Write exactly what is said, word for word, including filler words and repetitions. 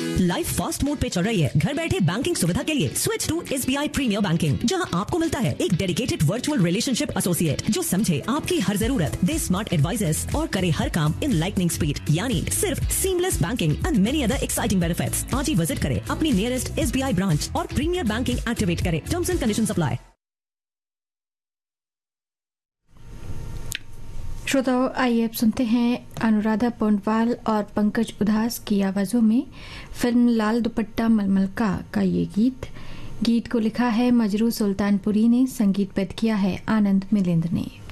Life fast mode पे चल रही है। घर बैठे बैंकिंग सुविधा के लिए switch to SBI premiere banking, जहां आपको मिलता है एक डेडिकेटेड वर्चुअल रिलेशनशिप एसोसिएट जो समझे आपकी हर जरूरत, दे स्मार्ट एडवाइजर्स और करे हर काम इन लाइटनिंग स्पीड, यानी सिर्फ seamless banking and many other exciting benefits. आज ही विजिट करें अपनी नियरेस्ट एसबीआई ब्रांच और प्रीमियर बैंकिंग एक्टिवेट करें। Terms and conditions apply. श्रोताओं, आइए अब सुनते हैं अनुराधा पौंडवाल और पंकज उधास की आवाजों में फिल्म लाल दुपट्टा मलमल का का ये गीत। गीत को लिखा है मजरू सुल्तानपुरी ने, संगीतबद्ध किया है आनंद मिलिंद ने।